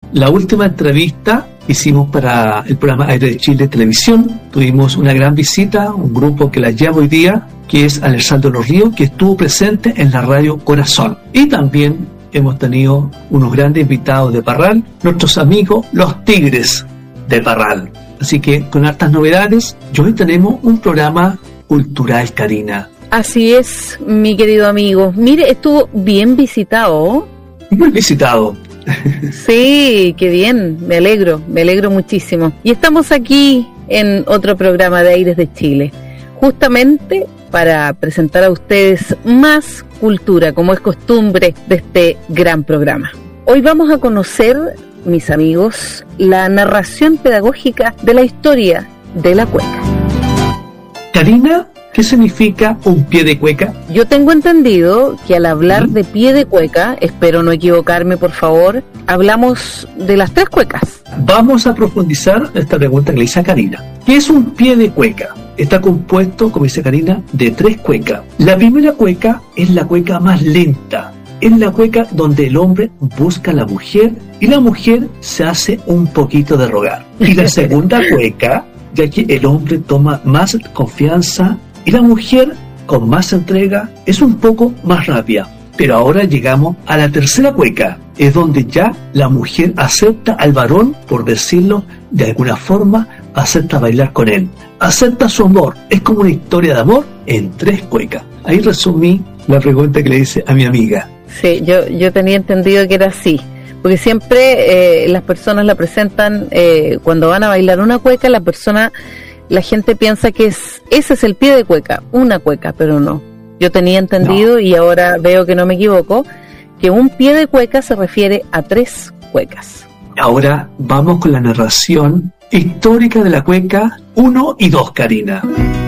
La última entrevista hicimos para el programa Aires de Chile Televisión. Tuvimos una gran visita, un grupo que la lleva hoy día, que es Alessandro Los Ríos, que estuvo presente en la radio Corazón. Y también hemos tenido unos grandes invitados de Parral, nuestros amigos los Tigres de Parral. Así que con hartas novedades, y hoy tenemos un programa cultural, Karina. Así es, mi querido amigo. Mire, estuvo bien visitado. Muy visitado. Sí, qué bien, me alegro muchísimo. Y estamos aquí en otro programa de Aires de Chile, justamente para presentar a ustedes más cultura, como es costumbre de este gran programa. Hoy vamos a conocer, mis amigos, la narración pedagógica de la historia de la cueca. Karina, ¿qué significa un pie de cueca? Yo tengo entendido que al hablar de pie de cueca, espero no equivocarme por favor, hablamos de las 3 cuecas. Vamos a profundizar esta pregunta que le hice a Karina. ¿Qué es un pie de cueca? Está compuesto, como dice Karina, de 3 cuecas. La primera cueca es la cueca más lenta. Es la cueca donde el hombre busca a la mujer y la mujer se hace un poquito de rogar. Y la segunda cueca, ya que el hombre toma más confianza y la mujer, con más entrega, es un poco más rápida. Pero ahora llegamos a la tercera cueca, es donde ya la mujer acepta al varón, por decirlo de alguna forma, acepta bailar con él, acepta su amor. Es como una historia de amor en 3 cuecas. Ahí resumí la pregunta que le hice a mi amiga. Sí, yo tenía entendido que era así, porque siempre las personas la presentan, cuando van a bailar una cueca, la gente piensa que ese es el pie de cueca, una cueca, pero no. Yo tenía entendido, y ahora veo que no me equivoco, que un pie de cueca se refiere a 3 cuecas. Ahora vamos con la narración histórica de la cueca 1 y 2, Karina.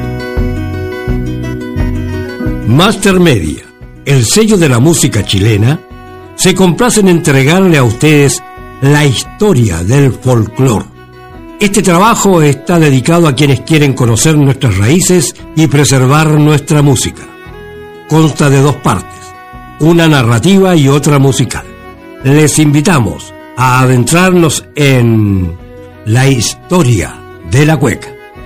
Master Media, el sello de la música chilena, se complace en entregarle a ustedes la historia del folclore. Este trabajo está dedicado a quienes quieren conocer nuestras raíces y preservar nuestra música. Consta de 2 partes, una narrativa y otra musical. Les invitamos a adentrarnos en la historia de la cueca.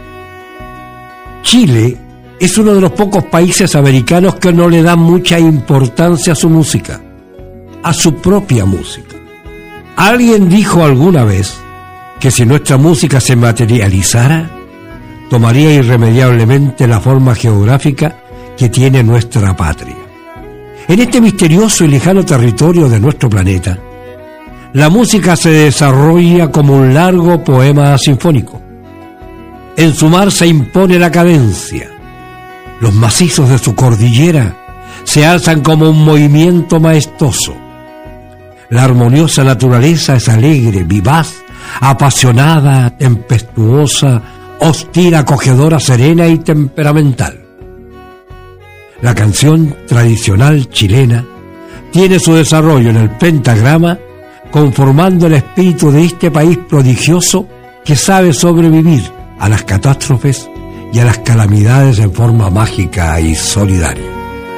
Chile es uno de los pocos países americanos que no le dan mucha importancia a su música, a su propia música. Alguien dijo alguna vez que si nuestra música se materializara, tomaría irremediablemente la forma geográfica que tiene nuestra patria. En este misterioso y lejano territorio de nuestro planeta, la música se desarrolla como un largo poema sinfónico. En su mar se impone la cadencia. Los macizos de su cordillera se alzan como un movimiento maestoso. La armoniosa naturaleza es alegre, vivaz, apasionada, tempestuosa, hostil, acogedora, serena y temperamental. La canción tradicional chilena tiene su desarrollo en el pentagrama, conformando el espíritu de este país prodigioso que sabe sobrevivir a las catástrofes y a las calamidades en forma mágica y solidaria.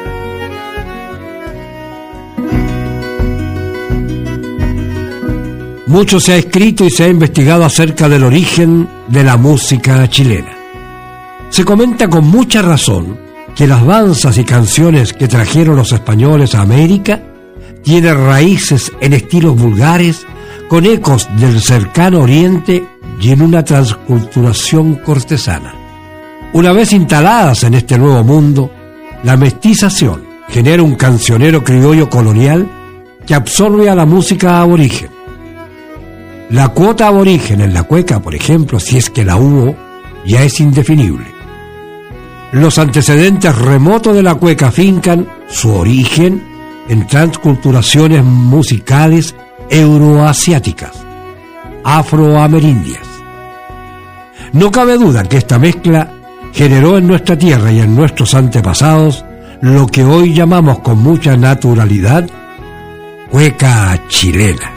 Mucho se ha escrito y se ha investigado acerca del origen de la música chilena. Se comenta con mucha razón que las danzas y canciones que trajeron los españoles a América tienen raíces en estilos vulgares, con ecos del cercano oriente y en una transculturación cortesana. Una vez instaladas en este nuevo mundo, la mestización genera un cancionero criollo colonial que absorbe a la música aborigen. La cuota aborigen en la cueca, por ejemplo, si es que la hubo, ya es indefinible. Los antecedentes remotos de la cueca fincan su origen en transculturaciones musicales euroasiáticas, afroamerindias. No cabe duda que esta mezcla generó en nuestra tierra y en nuestros antepasados lo que hoy llamamos con mucha naturalidad cueca chilena.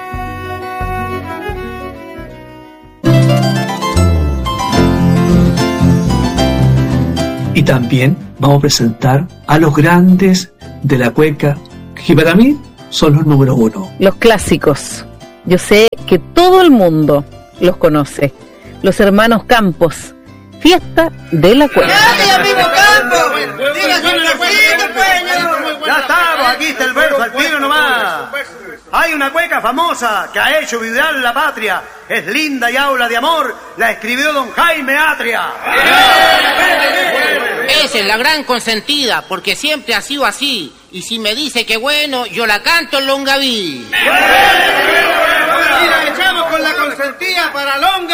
Y también vamos a presentar a los grandes de la cueca, que para mí son los número 1. Los clásicos. Yo sé que todo el mundo los conoce. Los hermanos Campos, Fiesta de la Cueca. ¡Ya, amigo Campos! ¡Dígase un versito, pues! Ya estamos, aquí está el verso al tiro nomás. Hay una cueca famosa que ha hecho vibrar la patria. Es linda y habla de amor. La escribió don Jaime Atria. Esa es la gran consentida, porque siempre ha sido así. Y si me dice que bueno, yo la canto en Longaví. Y la echamos con la consentida para Longaví.